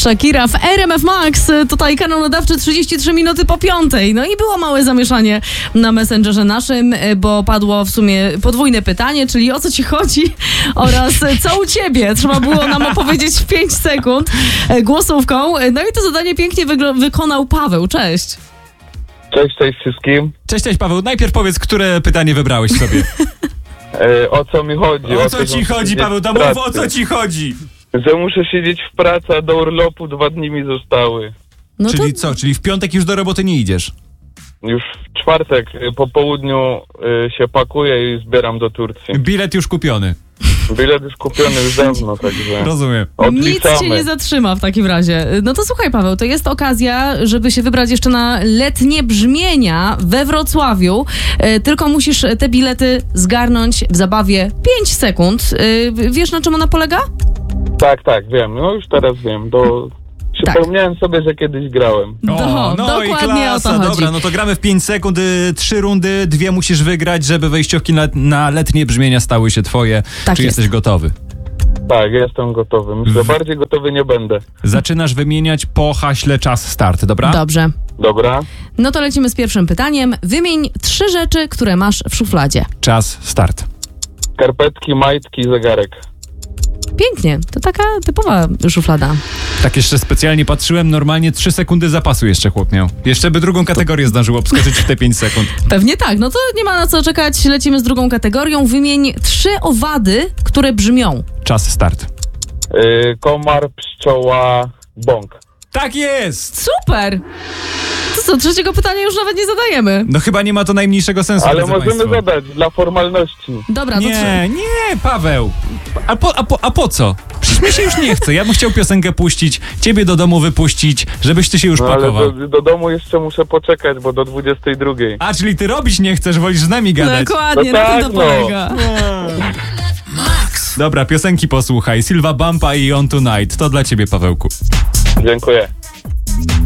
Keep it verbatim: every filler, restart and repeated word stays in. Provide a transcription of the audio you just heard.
Shakira w R M F Max, tutaj kanał nadawczy trzydzieści trzy minuty po piątej. No i było małe zamieszanie na Messengerze naszym, bo padło w sumie podwójne pytanie, czyli o co ci chodzi oraz co u ciebie. Trzeba było nam opowiedzieć w pięć sekund głosówką. No i to zadanie pięknie wygl- wykonał Paweł. Cześć. Cześć, cześć wszystkim. Cześć, cześć Paweł. Najpierw powiedz, które pytanie wybrałeś sobie. E, o co mi chodzi? O co ci chodzi, Paweł? To mów, o co ci chodzi? Że muszę siedzieć w pracy, a do urlopu dwa dni mi zostały. No Czyli to... co? Czyli w piątek już do roboty nie idziesz? Już w czwartek y, po południu y, się pakuję i zbieram do Turcji. Bilet już kupiony. Bilet już kupiony już dawno, także Rozumiem. Nic cię nie zatrzyma w takim razie. No to słuchaj, Paweł, to jest okazja, żeby się wybrać jeszcze na letnie brzmienia we Wrocławiu. E, tylko musisz te bilety zgarnąć w zabawie pięć sekund. E, wiesz, na czym ona polega? Tak, tak, wiem. No już teraz wiem. Do... Tak. Przypomniałem sobie, że kiedyś grałem. No, no dokładnie i klasa. o to chodzi. Dobra, no to gramy w pięć sekund, y, trzy rundy, dwie musisz wygrać, żeby wejściówki na, na letnie brzmienia stały się twoje. Tak Czy jest. jesteś gotowy? Tak, jestem gotowy. Myślę, bardziej gotowy nie będę. Zaczynasz wymieniać po haśle czas start, dobra? Dobrze. Dobra. No to lecimy z pierwszym pytaniem. Wymień trzy rzeczy, które masz w szufladzie. Czas start. Skarpetki, majtki, zegarek. Pięknie. To taka typowa szuflada. Tak jeszcze specjalnie patrzyłem, normalnie trzy sekundy zapasu jeszcze chłop miał. Jeszcze by drugą kategorię zdążył obskoczyć w te pięć sekund. Pewnie tak. No to nie ma na co czekać. Lecimy z drugą kategorią. Wymień trzy owady, które brzmią. Czas start. Y, komar, pszczoła, bąk. Tak jest! Super! To co, trzeciego pytania już nawet nie zadajemy. No chyba nie ma to najmniejszego sensu. Ale drodzy możemy państwo. zadać dla formalności. Dobra, to trzy. Nie, nie, Paweł. A po, a, po, a po co? Przecież mi się już nie chce. Ja bym chciał piosenkę puścić, ciebie do domu wypuścić, żebyś ty się już No ale pakował. do, do domu jeszcze muszę poczekać, bo do dwudziestej drugiej. A, czyli ty robić nie chcesz, wolisz z nami gadać. Dokładnie, No na tak, tym to no. polega. Dobra, piosenki posłuchaj. Silva Bumpa i On Tonight. To dla ciebie, Pawełku. Dziękuję.